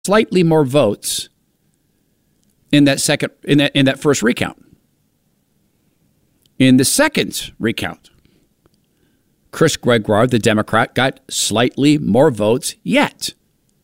slightly more votes in that first recount. In the second recount, Chris Gregoire, the Democrat, got slightly more votes yet.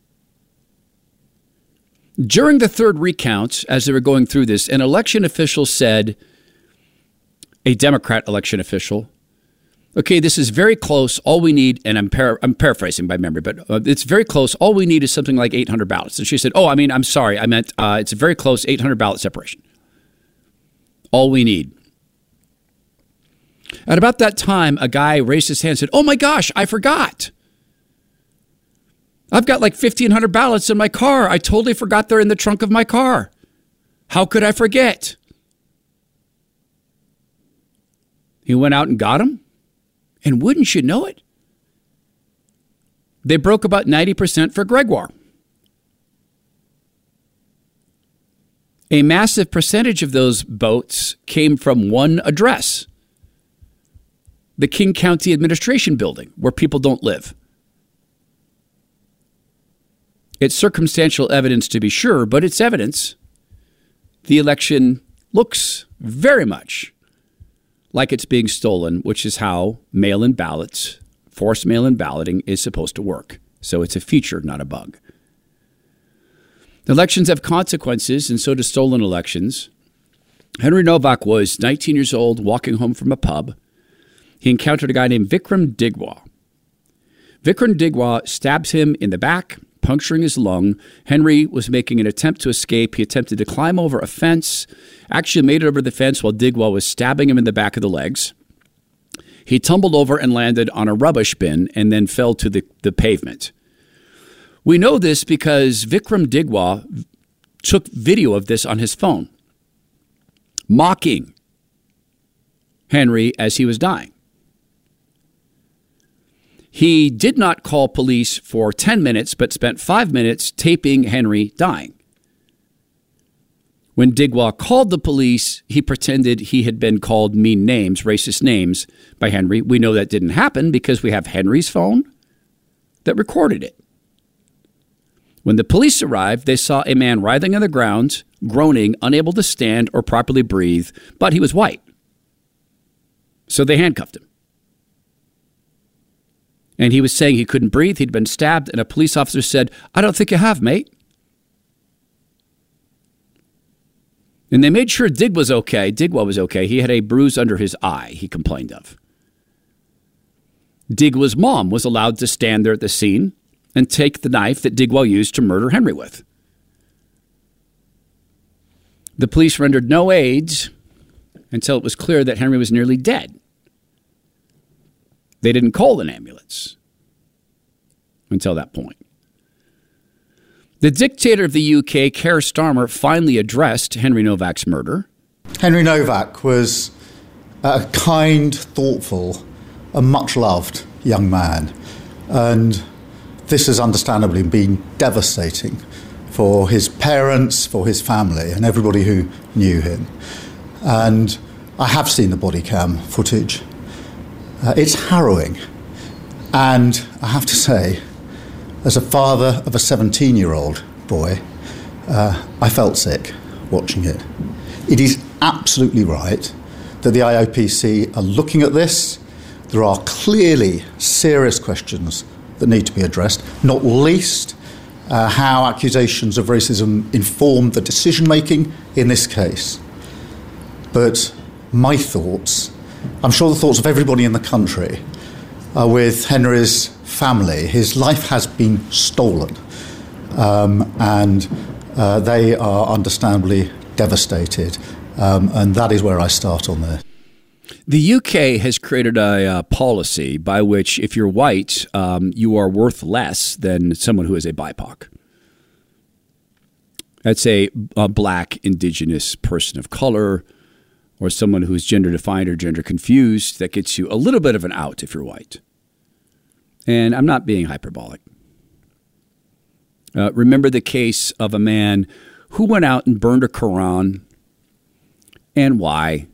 During the third recount, as they were going through this, an election official said, a Democrat election official, okay, this is very close. All we need, and I'm paraphrasing by memory, but it's very close. All we need is something like 800 ballots. And she said, I'm sorry. I meant it's a very close 800 ballot separation. All we need. At about that time, a guy raised his hand and said, oh my gosh, I forgot. I've got like 1,500 ballots in my car. I totally forgot they're in the trunk of my car. How could I forget? He went out and got them. And wouldn't you know it? They broke about 90% for Gregoire. A massive percentage of those votes came from one address. The King County Administration Building, where people don't live. It's circumstantial evidence to be sure, but it's evidence. The election looks very much like it's being stolen, which is how mail-in ballots, forced mail-in balloting is supposed to work. So it's a feature, not a bug. Elections have consequences, and so do stolen elections. Henry Novak was 19 years old, walking home from a pub. He encountered a guy named Vikram Digwa. Vikram Digwa stabs him in the back, puncturing his lung. Henry was making an attempt to escape. He attempted to climb over a fence, actually made it over the fence while Digwa was stabbing him in the back of the legs. He tumbled over and landed on a rubbish bin and then fell to the pavement. We know this because Vikram Digwa took video of this on his phone, mocking Henry as he was dying. He did not call police for 10 minutes, but spent 5 minutes taping Henry dying. When Digwa called the police, he pretended he had been called mean names, racist names by Henry. We know that didn't happen because we have Henry's phone that recorded it. When the police arrived, they saw a man writhing on the ground, groaning, unable to stand or properly breathe, but he was white. So they handcuffed him. And he was saying he couldn't breathe. He'd been stabbed. And a police officer said, I don't think you have, mate. And they made sure Digwa was okay. He had a bruise under his eye, he complained of. Digwa's mom was allowed to stand there at the scene and take the knife that Digwa used to murder Henry with. The police rendered no aid until it was clear that Henry was nearly dead. They didn't call an ambulance until that point. The dictator of the UK, Keir Starmer, finally addressed Henry Novak's murder. Henry Novak was a kind, thoughtful, and much-loved young man. And this has understandably been devastating for his parents, for his family, and everybody who knew him. And I have seen the body cam footage. It's harrowing. And I have to say, as a father of a 17-year-old boy, I felt sick watching it. It is absolutely right that the IOPC are looking at this. There are clearly serious questions that need to be addressed, not least how accusations of racism inform the decision-making in this case. But my thoughts, I'm sure the thoughts of everybody in the country, are with Henry's family. His life has been stolen, and they are understandably devastated, and that is where I start on this. The UK has created a policy by which if you're white, you are worth less than someone who is a BIPOC. That's a black, indigenous person of color, or someone who's gender defined or gender confused. That gets you a little bit of an out if you're white. And I'm not being hyperbolic. Remember the case of a man who went out and burned a Quran. And why?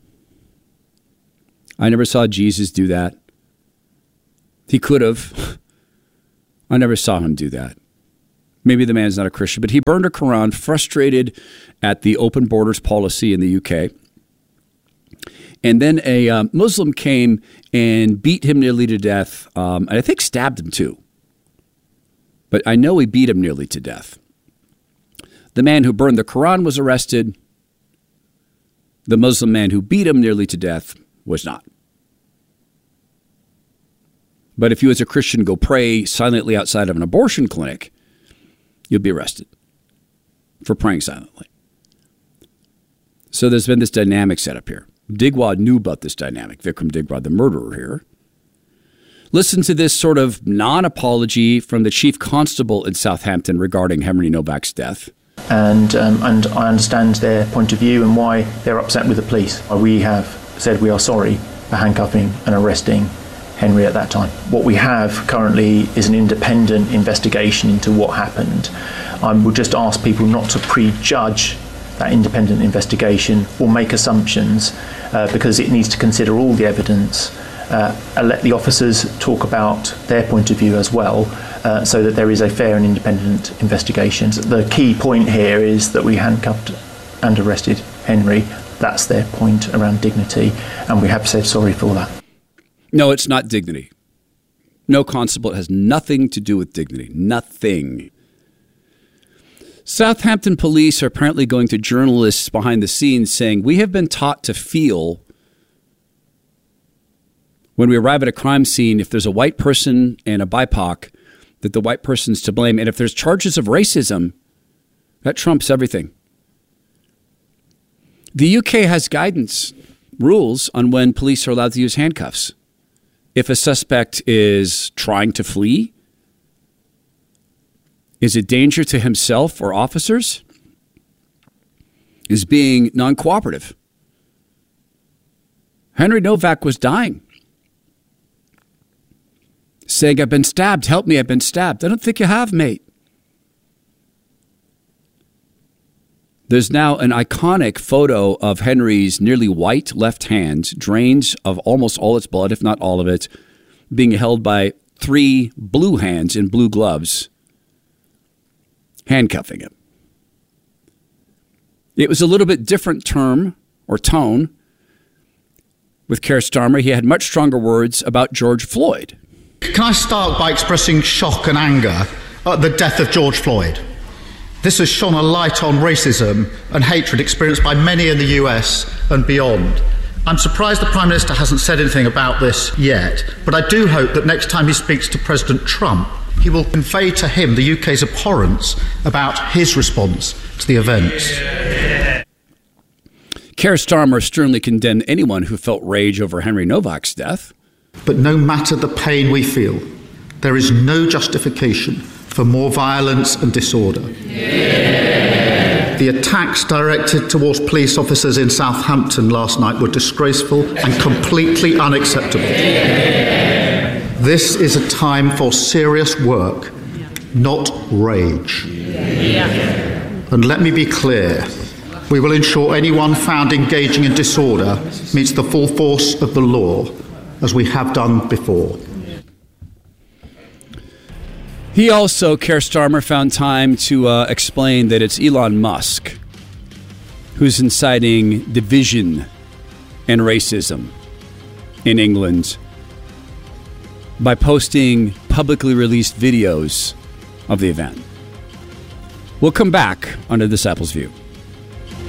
I never saw Jesus do that. He could have. I never saw him do that. Maybe the man's not a Christian, but he burned a Quran, frustrated at the open borders policy in the UK. And then a Muslim came and beat him nearly to death, and I think stabbed him too. But I know he beat him nearly to death. The man who burned the Quran was arrested. The Muslim man who beat him nearly to death was not. But if you as a Christian go pray silently outside of an abortion clinic, you'll be arrested for praying silently. So there's been this dynamic set up here. Digwa knew about this dynamic, Vikram Digwa, the murderer here. Listen to this sort of non-apology from the chief constable in Southampton regarding Henry Novak's death. And I understand their point of view and why they're upset with the police. We have said we are sorry for handcuffing and arresting Henry at that time. What we have currently is an independent investigation into what happened. I would just ask people not to prejudge that independent investigation or make assumptions because it needs to consider all the evidence and let the officers talk about their point of view as well so that there is a fair and independent investigation. The key point here is that we handcuffed and arrested Henry. That's their point around dignity, and we have said sorry for that. No, it's not dignity. No, Constable, it has nothing to do with dignity. Nothing. Southampton police are apparently going to journalists behind the scenes saying, we have been taught to feel when we arrive at a crime scene, if there's a white person and a BIPOC, that the white person's to blame. And if there's charges of racism, that trumps everything. The UK has guidance, rules on when police are allowed to use handcuffs. If a suspect is trying to flee, is a danger to himself or officers, is being non-cooperative. Henry Novak was dying, saying, I've been stabbed, help me, I've been stabbed. I don't think you have, mate. There's now an iconic photo of Henry's nearly white left hand, drained of almost all its blood, if not all of it, being held by 3 blue hands in blue gloves, handcuffing him. It was a little bit different term or tone with Keir Starmer. He had much stronger words about George Floyd. Can I start by expressing shock and anger at the death of George Floyd? This has shone a light on racism and hatred experienced by many in the US and beyond. I'm surprised the Prime Minister hasn't said anything about this yet, but I do hope that next time he speaks to President Trump, he will convey to him the UK's abhorrence about his response to the events. Keir Starmer sternly condemned anyone who felt rage over Henry Novak's death. But no matter the pain we feel, there is no justification for more violence and disorder. The attacks directed towards police officers in Southampton last night were disgraceful and completely unacceptable. This is a time for serious work, not rage. And let me be clear, we will ensure anyone found engaging in disorder meets the full force of the law, as we have done before. He also, Keir Starmer, found time to explain that it's Elon Musk who's inciting division and racism in England by posting publicly released videos of the event. We'll come back on The Disciples' View.